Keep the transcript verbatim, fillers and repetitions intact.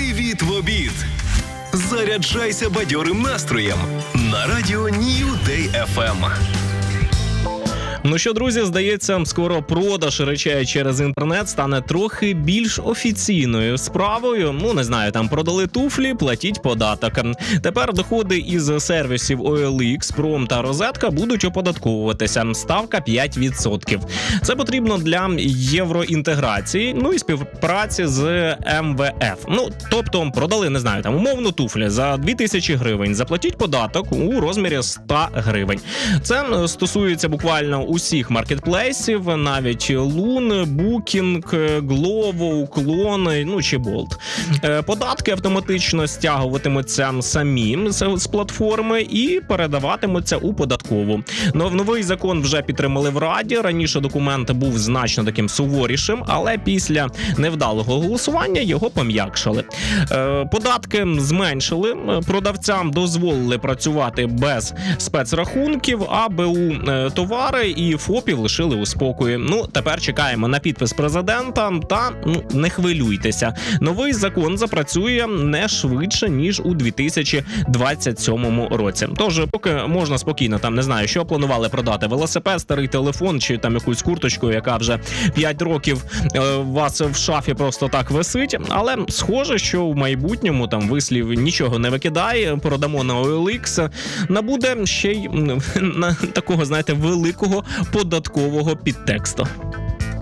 Привіт в обід! Заряджайся бадьорим настроєм на радіо New Day еф ем. Ну що, друзі, здається, скоро продаж речей через інтернет стане трохи більш офіційною справою. Ну, не знаю, там продали туфлі, платіть податок. Тепер доходи із сервісів о ел ікс, Пром та Розетка будуть оподатковуватися. Ставка п'ять відсотків. Це потрібно для євроінтеграції, ну і співпраці з ем ве еф. Ну, тобто продали, не знаю, там умовно туфлі за дві тисячі гривень. Заплатіть податок у розмірі сто гривень. Це стосується буквально усіх маркетплейсів, навіть Лун, Booking, Glovo, Уклон, ну чи Болт. Податки автоматично стягуватимуться самі з платформи і передаватимуться у податкову. Но новий закон вже підтримали в Раді. Раніше документ був значно таким суворішим, але після невдалого голосування його пом'якшили. Податки зменшили, продавцям дозволили працювати без спецрахунків, а бе у товари і ФОПів лишили у спокої. Ну, тепер чекаємо на підпис президента та ну, не хвилюйтеся. Новий закон запрацює не швидше, ніж у дві тисячі двадцять сьомому році. Тож, поки можна спокійно, там, не знаю, що планували продати, велосипед, старий телефон чи там якусь курточку, яка вже п'ять років е, у вас в шафі просто так висить, але схоже, що в майбутньому там вислів нічого не викидає, продамо на о ел ікс, набуде ще й на такого, знаєте, великого податкового підтексту.